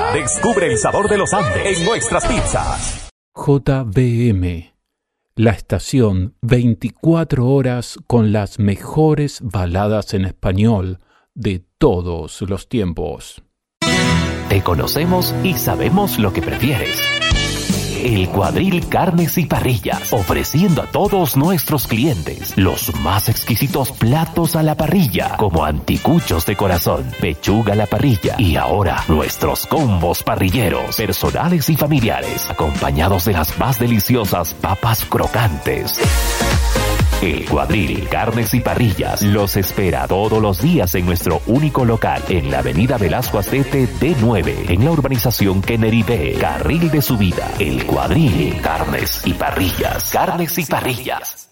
Descubre el sabor de los Andes en nuestras pizzas. JBM, la estación 24 horas con las mejores baladas en español de todos los tiempos. Te conocemos y sabemos lo que prefieres. El Cuadril Carnes y Parrillas, ofreciendo a todos nuestros clientes los más exquisitos platos a la parrilla, como anticuchos de corazón, pechuga a la parrilla y ahora nuestros combos parrilleros, personales y familiares, acompañados de las más deliciosas papas crocantes. El Cuadril Carnes y Parrillas los espera todos los días en nuestro único local en la avenida Velasco Astete D9, en la urbanización Kennedy B, carril de subida. El Cuadril Carnes y Parrillas. Carnes y Parrillas.